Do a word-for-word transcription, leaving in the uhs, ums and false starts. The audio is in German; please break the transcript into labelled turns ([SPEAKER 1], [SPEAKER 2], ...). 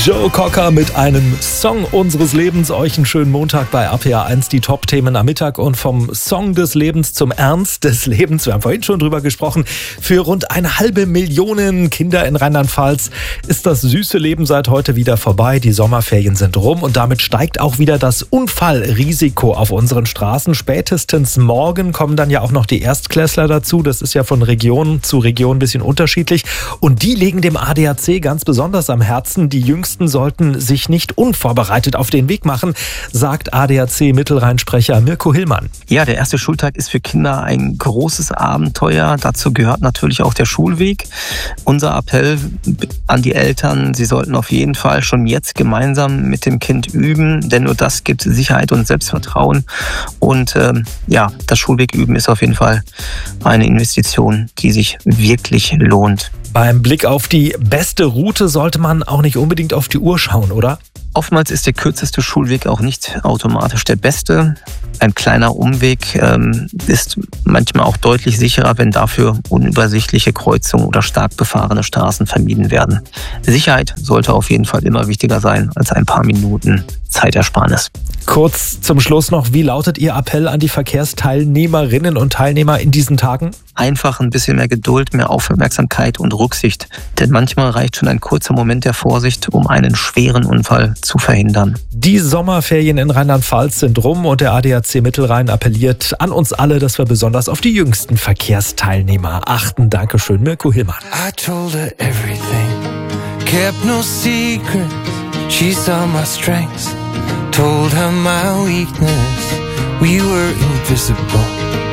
[SPEAKER 1] Joe Cocker mit einem Song unseres Lebens. Euch einen schönen Montag bei R P R eins, die Top-Themen am Mittag. Und vom Song des Lebens zum Ernst des Lebens, wir haben vorhin schon drüber gesprochen, für rund eine halbe Million Kinder in Rheinland-Pfalz ist das süße Leben seit heute wieder vorbei. Die Sommerferien sind rum und damit steigt auch wieder das Unfallrisiko auf unseren Straßen. Spätestens morgen kommen dann ja auch noch die Erstklässler dazu. Das ist ja von Region zu Region ein bisschen unterschiedlich. Und die legen dem A D A C ganz besonders am Herzen. Die Jüngsten sollten sich nicht unvorbereitet auf den Weg machen, sagt A D A C-Mittelrhein-Sprecher Mirko Hillmann.
[SPEAKER 2] Ja, der erste Schultag ist für Kinder ein großes Abenteuer. Dazu gehört natürlich auch der Schulweg. Unser Appell an die Eltern, sie sollten auf jeden Fall schon jetzt gemeinsam mit dem Kind üben, denn nur das gibt Sicherheit und Selbstvertrauen. Und ähm, ja, das Schulwegüben ist auf jeden Fall eine Investition, die sich wirklich lohnt.
[SPEAKER 1] Beim Blick auf die beste Route sollte man auch nicht unbedingt auf die Uhr schauen, oder?
[SPEAKER 2] Oftmals ist der kürzeste Schulweg auch nicht automatisch der beste. Ein kleiner Umweg ähm, ist manchmal auch deutlich sicherer, wenn dafür unübersichtliche Kreuzungen oder stark befahrene Straßen vermieden werden. Sicherheit sollte auf jeden Fall immer wichtiger sein als ein paar Minuten Zeitersparnis.
[SPEAKER 1] Kurz zum Schluss noch, wie lautet Ihr Appell an die Verkehrsteilnehmerinnen und Teilnehmer in diesen Tagen?
[SPEAKER 2] Einfach ein bisschen mehr Geduld, mehr Aufmerksamkeit und Rücksicht. Denn manchmal reicht schon ein kurzer Moment der Vorsicht, um einen schweren Unfall zu verhindern.
[SPEAKER 1] Die Sommerferien in Rheinland-Pfalz sind rum und der A D A C Mittelrhein appelliert an uns alle, dass wir besonders auf die jüngsten Verkehrsteilnehmer achten. Dankeschön, Mirko Hillmann.
[SPEAKER 3] I told her everything, kept no secrets, she saw my strengths, told her my weakness, we were invisible.